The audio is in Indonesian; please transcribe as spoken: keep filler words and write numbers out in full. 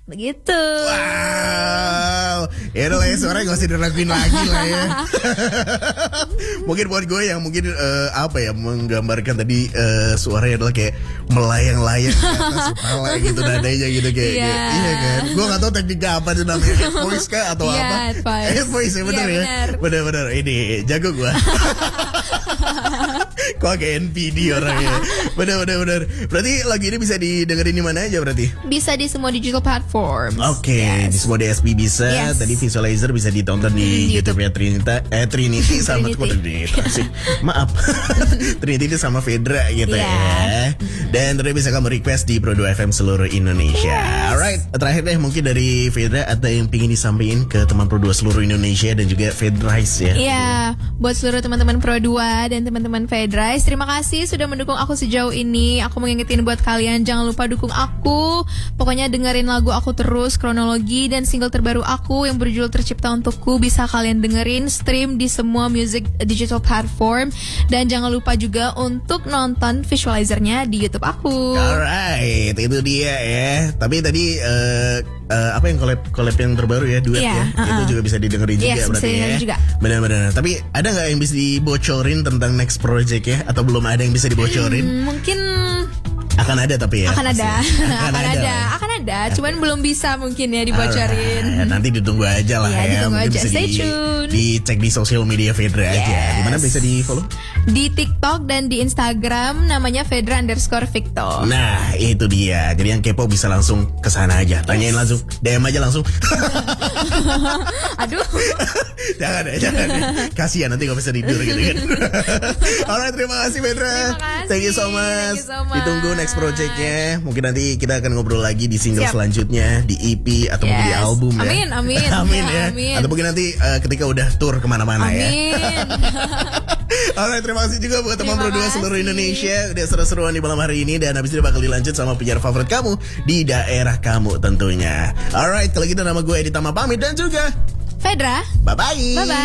Begitu. Wow. Ya udah lah ya, suaranya gak usah diraguin lagi lah ya. Mungkin buat gue yang mungkin uh, apa ya, menggambarkan tadi uh, suaranya adalah kayak melayang-layang di atas kepala gitu nadanya gitu kayak, yeah. kayak iya kan. Gue gak tahu tekniknya apa tuh namanya, head voice kah atau yeah, apa? Head voice ya bener yeah, ya. Bener-bener ini jago gue. Kok kayak N P D orangnya. Bener-bener bener. Berarti lagu ini bisa didengerin di mana aja berarti? Bisa di semua digital platform. Oke, okay, yes. Di semua D S P bisa. Yes. Tadi Visualizer bisa ditonton di hmm, YouTube-nya Trinita, eh Trinity sama Trinity sih. Maaf. Trinity itu sama Fedra gitu yeah. ya. Dan terus bisa kamu request di Pro dua F M seluruh Indonesia. Yes. Alright, terakhir deh mungkin dari Fedra ada yang pingin disampaikan ke teman Pro dua seluruh Indonesia dan juga Fedrice ya. Iya, yeah. buat seluruh teman-teman Pro dua dan teman-teman Fedrice, terima kasih sudah mendukung aku sejauh ini. Aku mau ngingetin buat kalian, jangan lupa dukung aku. Pokoknya dengerin lagu aku terus, kronologi dan single terbaru aku yang berjudul Tercipta Untukku bisa kalian dengerin, stream di semua music digital platform. Dan jangan lupa juga untuk nonton visualizernya di YouTube aku. Alright, itu dia ya. Tapi tadi uh, uh, apa yang collab collab yang terbaru ya, duet yeah, ya, uh-uh. itu juga bisa didengerin juga yes, berarti ya. Juga. Benar-benar. Tapi ada nggak yang bisa dibocorin tentang next project ya? Atau belum ada yang bisa dibocorin? Hmm, mungkin akan ada tapi ya. Akan ada, akan, akan ada, ada, akan ada. Cuman belum bisa mungkin ya dibocorin. Alright, nanti ditunggu aja lah ya. ya. Ditunggu mungkin aja. bisa Stay di, tune. Dicek di sosial media Fedra yes. aja. Di mana bisa di follow? Di TikTok dan di Instagram namanya Fedra underscore Victor. Nah itu dia. Jadi yang kepo bisa langsung kesana aja. Tanyain yes. langsung, D M aja langsung. Aduh. Jangan ya, jangan ya. Kasihan nanti gak bisa tidur gitu kan. Alright, terima kasih Fedra. Terima kasih. Thank you so much. You so much. Ditunggu next projectnya. Mungkin nanti kita akan ngobrol lagi di single Siap. selanjutnya, di E P atau yes. mungkin di album ya. Amin, amin. amin ya. Amin. Atau mungkin nanti uh, ketika udah tour kemana-mana amin. ya. Alright, terima kasih juga buat teman Pro dua seluruh Indonesia. Udah seru-seruan di malam hari ini. Dan habis ini bakal dilanjut sama penyiar favorit kamu di daerah kamu tentunya. Alright, kalau gitu nama gue Edi Tama pamit dan juga Fedra. Bye-bye. Bye-bye.